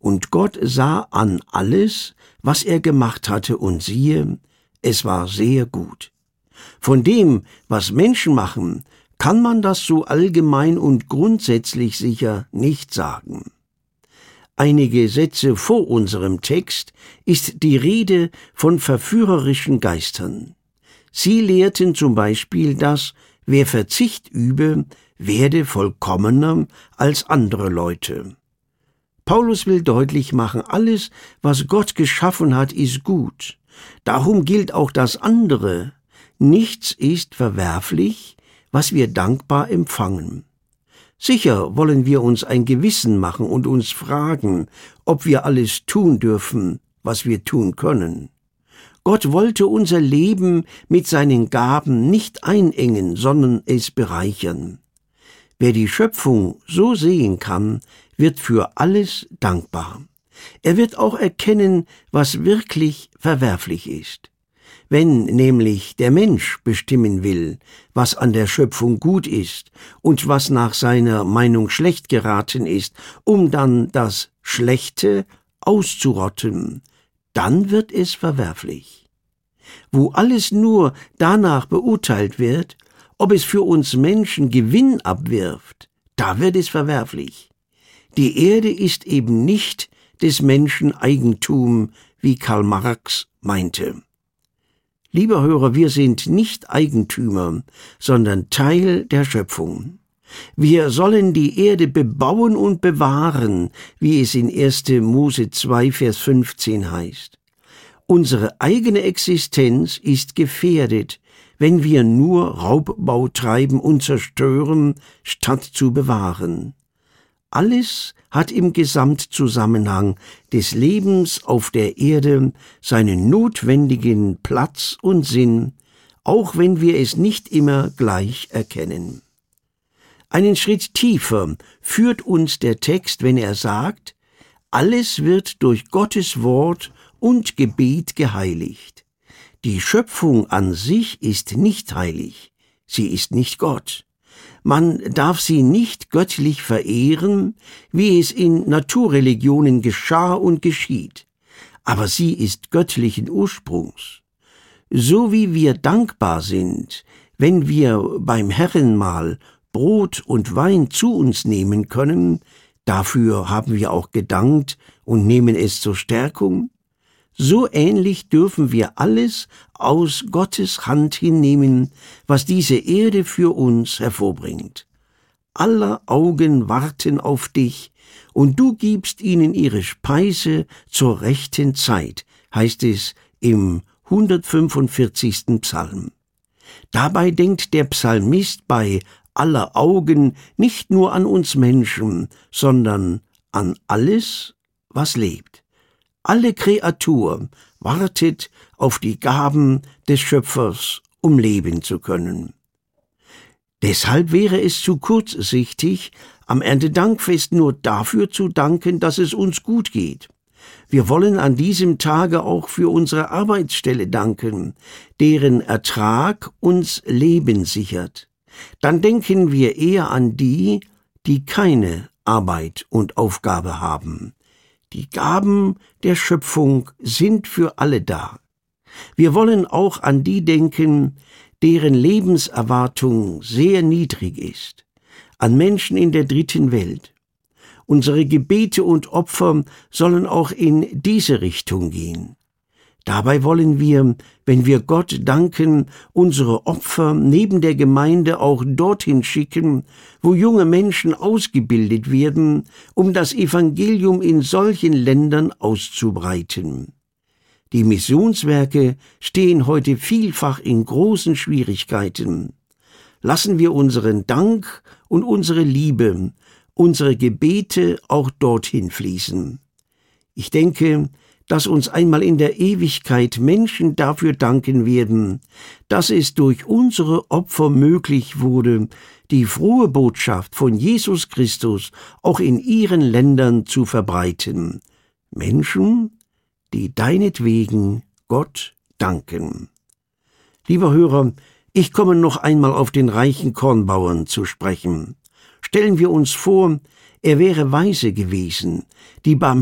Und Gott sah an alles, was er gemacht hatte, und siehe, es war sehr gut. Von dem, was Menschen machen, kann man das so allgemein und grundsätzlich sicher nicht sagen. Einige Sätze vor unserem Text ist die Rede von verführerischen Geistern. Sie lehrten zum Beispiel, dass wer Verzicht übe, werde vollkommener als andere Leute. Paulus will deutlich machen, alles, was Gott geschaffen hat, ist gut. Darum gilt auch das andere. Nichts ist verwerflich, was wir dankbar empfangen. Sicher wollen wir uns ein Gewissen machen und uns fragen, ob wir alles tun dürfen, was wir tun können. Gott wollte unser Leben mit seinen Gaben nicht einengen, sondern es bereichern. Wer die Schöpfung so sehen kann, wird für alles dankbar. Er wird auch erkennen, was wirklich verwerflich ist. Wenn nämlich der Mensch bestimmen will, was an der Schöpfung gut ist und was nach seiner Meinung schlecht geraten ist, um dann das Schlechte auszurotten, dann wird es verwerflich. Wo alles nur danach beurteilt wird, ob es für uns Menschen Gewinn abwirft, da wird es verwerflich. Die Erde ist eben nicht des Menschen Eigentum, wie Karl Marx meinte. Lieber Hörer, wir sind nicht Eigentümer, sondern Teil der Schöpfung. Wir sollen die Erde bebauen und bewahren, wie es in 1. Mose 2, Vers 15 heißt. Unsere eigene Existenz ist gefährdet, wenn wir nur Raubbau treiben und zerstören, statt zu bewahren. Alles hat im Gesamtzusammenhang des Lebens auf der Erde seinen notwendigen Platz und Sinn, auch wenn wir es nicht immer gleich erkennen. Einen Schritt tiefer führt uns der Text, wenn er sagt, alles wird durch Gottes Wort und Gebet geheiligt. Die Schöpfung an sich ist nicht heilig, sie ist nicht Gott. Man darf sie nicht göttlich verehren, wie es in Naturreligionen geschah und geschieht, aber sie ist göttlichen Ursprungs. So wie wir dankbar sind, wenn wir beim Herrenmahl Brot und Wein zu uns nehmen können, dafür haben wir auch gedankt und nehmen es zur Stärkung, so ähnlich dürfen wir alles aus Gottes Hand hinnehmen, was diese Erde für uns hervorbringt. Aller Augen warten auf dich, und du gibst ihnen ihre Speise zur rechten Zeit, heißt es im 145. Psalm. Dabei denkt der Psalmist bei aller Augen nicht nur an uns Menschen, sondern an alles, was lebt. Alle Kreatur wartet auf die Gaben des Schöpfers, um leben zu können. Deshalb wäre es zu kurzsichtig, am Erntedankfest nur dafür zu danken, dass es uns gut geht. Wir wollen an diesem Tage auch für unsere Arbeitsstelle danken, deren Ertrag uns Leben sichert. Dann denken wir eher an die, die keine Arbeit und Aufgabe haben. Die Gaben der Schöpfung sind für alle da. Wir wollen auch an die denken, deren Lebenserwartung sehr niedrig ist, an Menschen in der dritten Welt. Unsere Gebete und Opfer sollen auch in diese Richtung gehen. Dabei wollen wir, wenn wir Gott danken, unsere Opfer neben der Gemeinde auch dorthin schicken, wo junge Menschen ausgebildet werden, um das Evangelium in solchen Ländern auszubreiten. Die Missionswerke stehen heute vielfach in großen Schwierigkeiten. Lassen wir unseren Dank und unsere Liebe, unsere Gebete auch dorthin fließen. Ich denke, dass uns einmal in der Ewigkeit Menschen dafür danken werden, dass es durch unsere Opfer möglich wurde, die frohe Botschaft von Jesus Christus auch in ihren Ländern zu verbreiten. Menschen, die deinetwegen Gott danken. Lieber Hörer, ich komme noch einmal auf den reichen Kornbauern zu sprechen. Stellen wir uns vor, er wäre weise gewesen, die